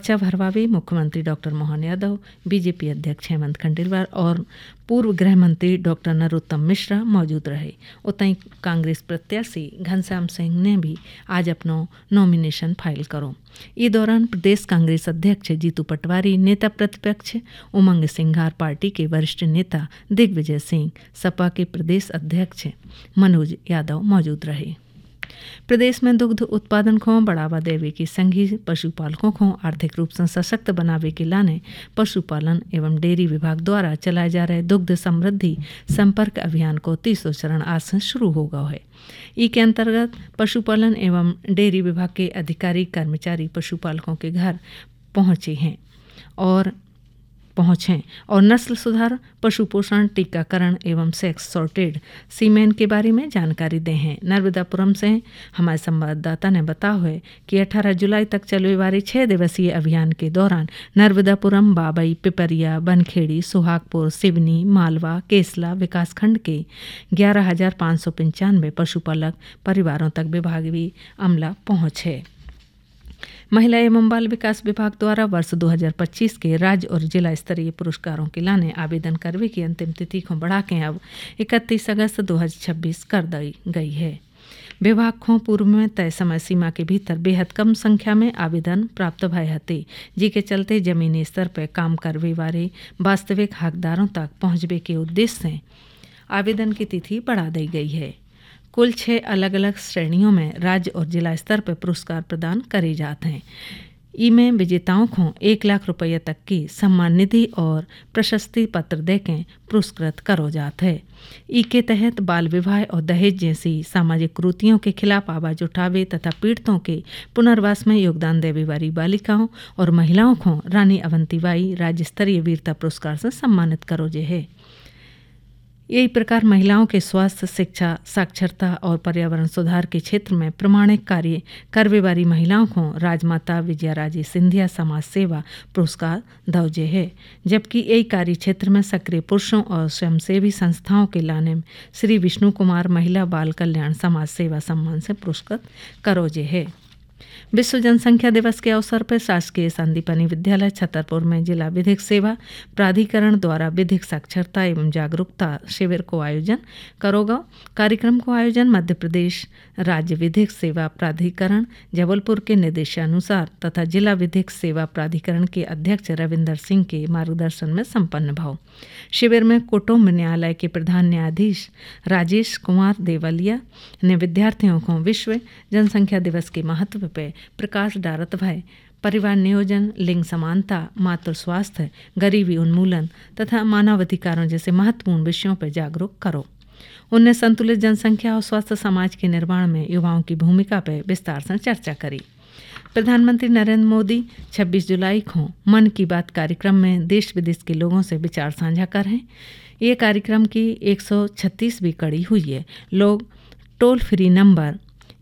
पर्चा भरवावे मुख्यमंत्री doctor Mohan Yadav, BJP अध्यक्ष हेमंत खंडेलवाल और पूर्व गृह मंत्री डॉक्टर नरोत्तम मिश्रा मौजूद रहे। उतई कांग्रेस प्रत्याशी घनश्याम सिंह ने भी आज अपनो नॉमिनेशन फाइल करो। इस दौरान प्रदेश कांग्रेस अध्यक्ष जीतू पटवारी, नेता प्रतिपक्ष उमंग सिंघार, पार्टी के वरिष्ठ नेता दिग्विजय सिंह, सपा के प्रदेश अध्यक्ष मनोज यादव मौजूद रहे। प्रदेश में दुग्ध उत्पादन को बढ़ावा देवे के संग ही पशुपालकों को आर्थिक रूप से सशक्त बनावे के लाने पशुपालन एवं डेयरी विभाग द्वारा चलाए जा रहे दुग्ध समृद्धि संपर्क अभियान को 30वां चरण आज से शुरू हो गया है। ई के अंतर्गत पशुपालन एवं डेयरी विभाग के अधिकारी कर्मचारी पशुपालकों के घर पहुंचे और नस्ल सुधार, पशु पोषण, टीकाकरण एवं सेक्स सॉर्टेड सीमेन के बारे में जानकारी दे हैं। नर्मदापुरम से हमारे संवाददाता ने बताया है कि 18 जुलाई तक चलने वाले 6 दिवसीय अभियान के दौरान नर्मदापुरम, बाबई, पिपरिया, बनखेड़ी, सुहागपुर, सिवनी, मालवा, केसला विकासखंड के 11,595 पशुपालक परिवारों तक विभागीय अमला पहुंचे। महिला एवं बाल विकास विभाग द्वारा वर्ष 2025 के राज्य और जिला स्तरीय पुरस्कारों के लाने आवेदन करने की अंतिम तिथि को बढ़ा के अब 31 अगस्त 2026 कर दी गई है। विभाग को पूर्व में तय समय सीमा के भीतर बेहद कम संख्या में आवेदन प्राप्त भय हते, जी के चलते जमीनी स्तर पर काम करने वाले वास्तविक हकदारों तक पहुंचने के उद्देश्य से आवेदन की तिथि बढ़ा दी गई है। कुल 6 अलग अलग श्रेणियों में राज्य और जिला स्तर पर पुरस्कार प्रदान करे जाते हैं। इनमें विजेताओं को 1 लाख रुपये तक की सम्मान निधि और प्रशस्ति पत्र देकर पुरस्कृत करो जाते हैं। ई के तहत बाल विवाह और दहेज जैसी सामाजिक कुरीतियों के खिलाफ आवाज उठावे तथा पीड़ितों के पुनर्वास में योगदान देने वाली बालिकाओं और महिलाओं को रानी अवंतीबाई राज्य स्तरीय वीरता पुरस्कार से सम्मानित करो जे है। यही प्रकार महिलाओं के स्वास्थ्य, शिक्षा, साक्षरता और पर्यावरण सुधार के क्षेत्र में प्रमाणिक कार्य करने वाली महिलाओं को राजमाता विजयाराजे सिंधिया समाज सेवा पुरस्कार दौजे है, जबकि यही कार्य क्षेत्र में सक्रिय पुरुषों और स्वयंसेवी संस्थाओं के लाने में श्री विष्णु कुमार महिला बाल कल्याण समाज सेवा सम्मान से पुरस्कृत करोजे है। विश्व जनसंख्या दिवस के अवसर पर शासकीय संदीपनी विद्यालय छतरपुर में जिला विधिक सेवा प्राधिकरण द्वारा विधिक साक्षरता एवं जागरूकता शिविर को आयोजन करोगा। कार्यक्रम को आयोजन मध्य प्रदेश राज्य विधिक सेवा प्राधिकरण जबलपुर के निर्देशानुसार तथा जिला विधिक सेवा प्राधिकरण के अध्यक्ष रविंदर सिंह के मार्गदर्शन में संपन्न भाव। शिविर में कुटुंब न्यायालय के प्रधान न्यायाधीश राजेश कुमार देवलिया ने विद्यार्थियों को विश्व जनसंख्या दिवस के महत्व पर प्रकाश डालत भय परिवार नियोजन, लिंग समानता, मातृ स्वास्थ्य, गरीबी उन्मूलन तथा मानवाधिकारों जैसे महत्वपूर्ण विषयों पर जागरूक करो। उन्हें संतुलित जनसंख्या और स्वस्थ समाज के निर्माण में युवाओं की भूमिका पर विस्तार से चर्चा करी। प्रधानमंत्री नरेंद्र मोदी 26 जुलाई को मन की बात कार्यक्रम में देश विदेश के लोगों से विचार साझा कर रहे हैं। ये कार्यक्रम की 136वीं कड़ी हुई है। लोग टोल फ्री नंबर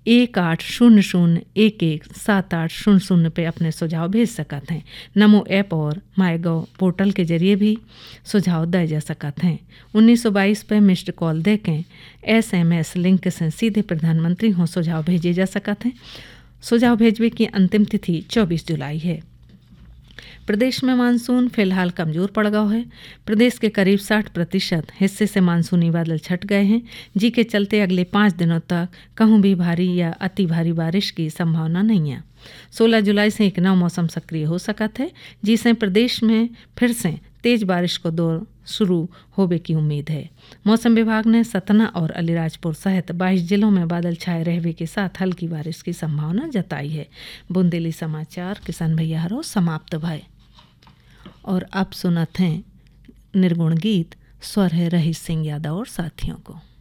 1800117800 पे अपने सुझाव भेज सकते हैं। नमो ऐप और माईगव पोर्टल के जरिए भी सुझाव दिए जा सकते हैं। 1922 पे मिस्ड कॉल देके SMS लिंक से सीधे प्रधानमंत्री को सुझाव भेजे जा सकते हैं। सुझाव भेजने की अंतिम तिथि 24 जुलाई है। प्रदेश में मानसून फिलहाल कमजोर पड़ गया है। प्रदेश के करीब 60% हिस्से से मानसूनी बादल छट गए हैं, जी के चलते अगले 5 दिनों तक कहूँ भी भारी या अति भारी बारिश की संभावना नहीं है। 16 जुलाई से एक नया मौसम सक्रिय हो सकता है, जिससे प्रदेश में फिर से तेज बारिश को दौर शुरू होने की उम्मीद है। मौसम विभाग ने सतना और अलीराजपुर सहित 22 जिलों में बादल छाए रहने के साथ हल्की बारिश की संभावना जताई है। बुंदेली समाचार किसान भैया हरो समाप्त भय और अब सुनते हैं निर्गुण गीत। स्वर है रहीश सिंह यादव और साथियों को।